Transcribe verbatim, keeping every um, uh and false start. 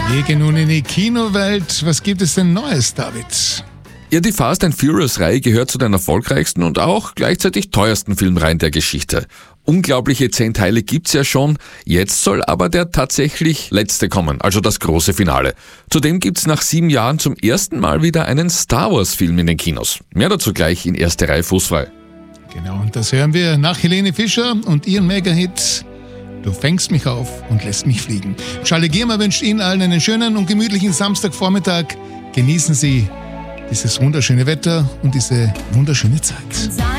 Wir gehen nun in die Kinowelt. Was gibt es denn Neues, David? Ja, die Fast and Furious-Reihe gehört zu den erfolgreichsten und auch gleichzeitig teuersten Filmreihen der Geschichte. Unglaubliche zehn Teile gibt's ja schon, jetzt soll aber der tatsächlich letzte kommen, also das große Finale. Zudem gibt's nach sieben Jahren zum ersten Mal wieder einen Star Wars-Film in den Kinos. Mehr dazu gleich in erste Reihe fußfrei. Genau, und das hören wir nach Helene Fischer und ihren Mega-Hit Du fängst mich auf und lässt mich fliegen. Charlie Giermer wünscht Ihnen allen einen schönen und gemütlichen Samstagvormittag. Genießen Sie dieses wunderschöne Wetter und diese wunderschöne Zeit.